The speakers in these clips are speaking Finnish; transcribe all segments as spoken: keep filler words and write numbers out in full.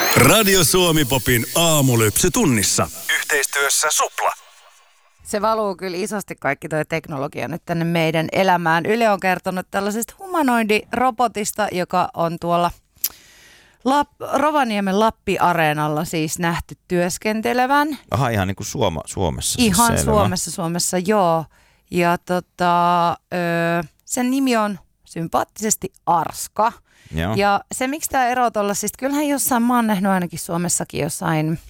Radio Suomi Popin aamulypsy tunnissa. Yhteistyössä Supla. Se valuu kyllä isosti kaikki tuo teknologia nyt tänne meidän elämään. Yle on kertonut tällaisesta humanoidirobotista, joka on tuolla Lap- Rovaniemen Lappi-areenalla siis nähty työskentelevän. Aha, ihan niin kuin Suoma, Suomessa. Ihan siis Suomessa, Suomessa, joo. Ja tota, öö, sen nimi on sympaattisesti Arska. Joo. Ja se, miksi tämä ero tuolla, siis kyllähän jossain, mä oon nähnyt ainakin Suomessakin jossain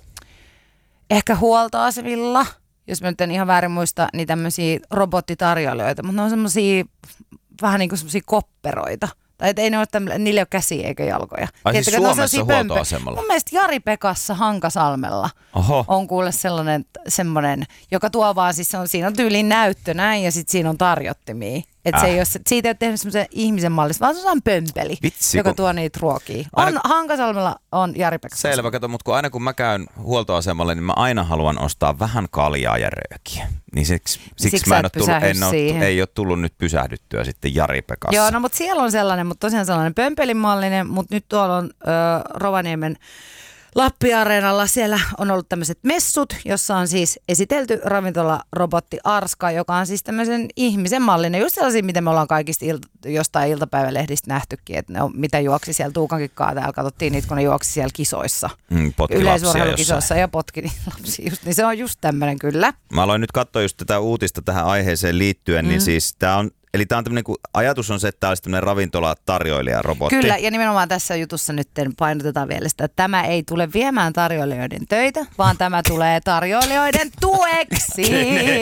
ehkä huoltoasemilla, jos mä nyt en ihan väärin muista, niin tämmöisiä robottitarjoilijoita, mutta ne on semmosia vähän niin kuin semmosia kopperoita. Tai ei ne ole tämmöinen, niillä ei ole käsiä eikä jalkoja. Ai siis Tiedättekö, Suomessa huoltoasemalla? Mun mielestä Jari Pekassa Hankasalmella Oho. on kuule sellainen, semmoinen, joka tuo vaan, siis se on, siinä on tyyliin näyttö näin ja sitten siinä on tarjottimia. Että äh. se ei ole, siitä ei ole tehnyt semmoisen ihmisen mallista, vaan se on pömpeli, Vitsi, joka kun... tuo niitä ruokia. On, aina... Hankasalmella on Jari Pekassa. Selvä, kato, mutta kun aina kun mä käyn huoltoasemalle, niin mä aina haluan ostaa vähän kaljaa ja röökiä. Niin siksi, siksi, siksi mä en ole tullut, en ole, ei ole tullut nyt pysähdyttyä sitten Jari Pekassa. Joo, no mutta siellä on sellainen, mutta tosiaan sellainen pömpelimallinen, mutta nyt tuolla on ö, Rovaniemen Lappi-areenalla. Siellä on ollut tämmöiset messut, jossa on siis esitelty ravintola-robotti Arska, joka on siis tämmöisen ihmisen mallinen. Just sellaisia, mitä me ollaan kaikista il- jostain iltapäivälehdistä nähtykin, että ne on, mitä juoksi siellä Tuukankin kaa. Täällä katsottiin niitä, kun ne juoksi siellä kisoissa. Mm, yleisurheilukisoissa ja potki lapsia. Just, niin se on just tämmöinen kyllä. Mä aloin nyt katsoa just tätä uutista tähän aiheeseen liittyen, mm. niin siis tää on... Eli tämä on tämmöinen, kun ajatus on se, että tämä olisi tämmöinen ravintola-tarjoilija-robotti. Kyllä, ja nimenomaan tässä jutussa nyt painotetaan vielä sitä, että tämä ei tule viemään tarjoilijoiden töitä, vaan tämä tulee tarjoilijoiden tueksi.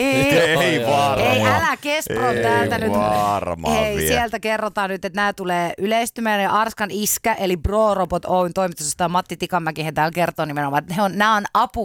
Ei varmaan. Ei, älä Kespron täältä nyt. Ei Hei, sieltä kerrotaan nyt, että nämä tulee yleistymään. Ja Arskan iskä, eli Bro Robot Oyn toimitusjohtaja Matti Tikanmäki, he täällä kertoo nimenomaan, että he on, nämä on apu,